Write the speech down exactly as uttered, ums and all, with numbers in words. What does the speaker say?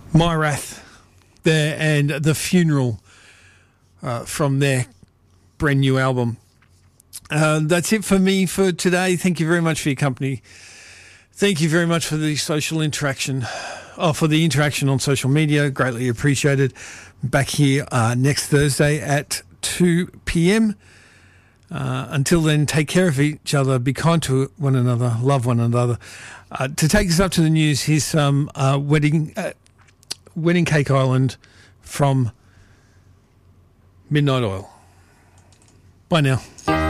Myrath there and The Funeral uh, from their brand new album. Uh, that's it for me for today. Thank you very much for your company. Thank you very much for the social interaction, oh, for the interaction on social media. Greatly appreciated. Back here uh, next Thursday at two p.m. Uh, until then, take care of each other, be kind to one another, love one another. Uh, to take us up to the news, here's some uh, wedding, uh, Wedding Cake Island from Midnight Oil. Bye now.